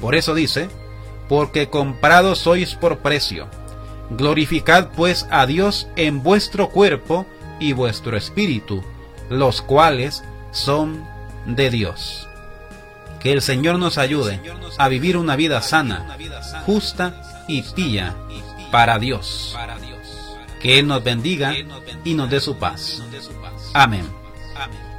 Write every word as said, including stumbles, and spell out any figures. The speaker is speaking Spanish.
Por eso dice: porque comprados sois por precio. Glorificad pues a Dios en vuestro cuerpo y vuestro espíritu, los cuales son de Dios. Que el Señor nos ayude a vivir una vida sana, justa y pía para Dios. Que Él nos bendiga y nos dé su paz. Amén.